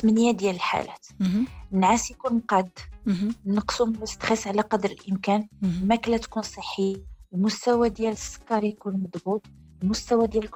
8 ديال الحالات. مهم. النعاس يكون مقاد، مهم. نقصوا من الستريس على قدر الامكان، مهم. الماكله تكون صحيه، المستوى ديال السكر يكون مضبوط، المستوى ديال